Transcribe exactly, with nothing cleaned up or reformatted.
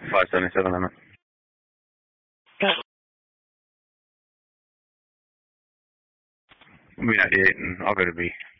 five seventy-seven limit. We ninety-eight, and I'll go to B.